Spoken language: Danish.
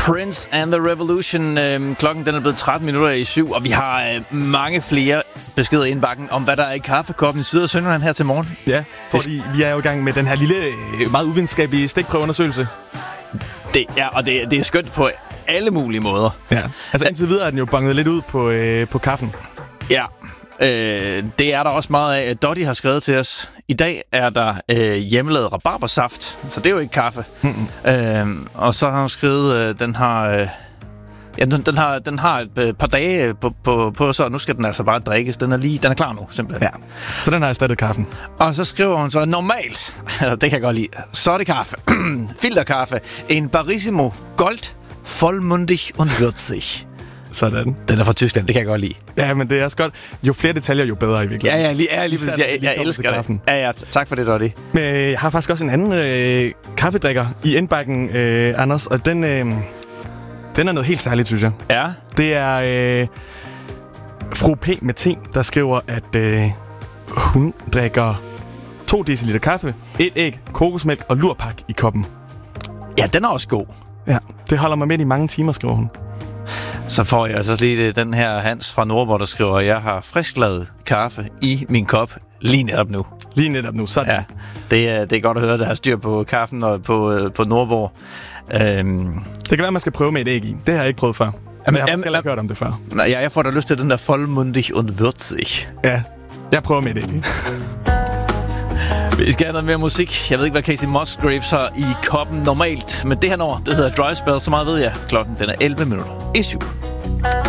Prince and the Revolution. Klokken den er blevet 7:13, og vi har mange flere beskeder i indbakken om, hvad der er i kaffekoppen i Syd- og Sønderjylland her til morgen. Ja, fordi vi er jo i gang med den her lille, meget uvidenskabelige stikprøveundersøgelse. Det er skønt på alle mulige måder. Ja, altså indtil videre er den jo bonget lidt ud på kaffen. Ja, det er der også meget af. Dottie har skrevet til os. I dag er der hjemmelavet rabarbersaft, så det er jo ikke kaffe. Og så har hun skrevet, den har et par dage på så nu skal den altså bare drikkes. Den er klar nu, simpelthen. Ja, så den har erstattet kaffen. Og så skriver hun så, normalt, det kan jeg godt lide, så er det kaffe. Filterkaffe. En Barissimo Gold, vollmundig und würzig. Sådan. Den er fra Tyskland, det kan jeg godt lide. Ja, men det er også godt. Jo flere detaljer, jo bedre i virkeligheden. Ja, lige præcis. Jeg elsker det. Ja, tak for det, Dottie. Men jeg har faktisk også en anden kaffedrikker i indbakken, Anders, og den er noget helt særligt, synes jeg. Ja. Det er fru P med T, der skriver, at hun drikker 2 deciliter kaffe, 1 æg, kokosmælk og lurpak i koppen. Ja, den er også god. Ja, det holder mig med i mange timer, skriver hun. Så får jeg altså lige den her Hans fra Nordborg, der skriver, at jeg har frisklavet kaffe i min kop lige netop nu. Lige netop nu, sådan. Ja, det er godt at høre, at der er styr på kaffen og på Nordborg. Det kan være, man skal prøve med et æg i. Det har jeg ikke prøvet før. Men jeg har heller ikke hørt om det før. Nej, jeg får da lyst til den der vollmundig und würzig. Ja, jeg prøver med et æg i. Vi skal have noget mere musik. Jeg ved ikke, hvad Casey Musgraves har i koppen normalt, men det her nummer, det hedder Dry Spell, så meget ved jeg. Klokken den er 7:11.